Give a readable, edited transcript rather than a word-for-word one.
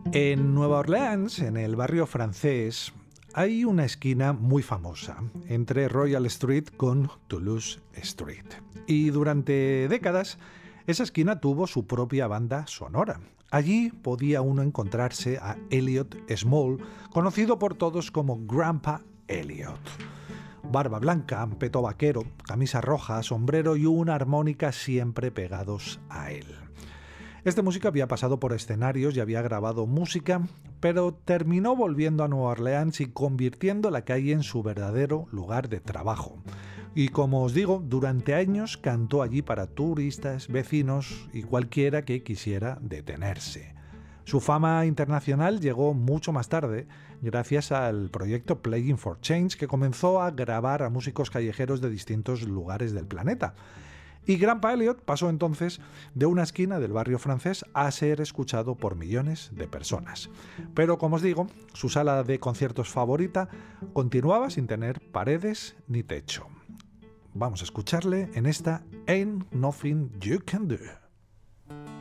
En Nueva Orleans, en el barrio francés, hay una esquina muy famosa entre Royal Street con Toulouse Street. Y durante décadas, esa esquina tuvo su propia banda sonora. Allí podía uno encontrarse a Elliot Small, conocido por todos como Grandpa Elliot. Barba blanca, peto vaquero, camisa roja, sombrero y una armónica siempre pegados a él. Este músico había pasado por escenarios y había grabado música, pero terminó volviendo a Nueva Orleans y convirtiendo la calle en su verdadero lugar de trabajo. Y como os digo, durante años cantó allí para turistas, vecinos y cualquiera que quisiera detenerse. Su fama internacional llegó mucho más tarde, gracias al proyecto Playing for Change, que comenzó a grabar a músicos callejeros de distintos lugares del planeta. Y Grandpa Elliot pasó entonces de una esquina del barrio francés a ser escuchado por millones de personas. Pero como os digo, su sala de conciertos favorita continuaba sin tener paredes ni techo. Vamos a escucharle en esta Ain't Nothing You Can Do.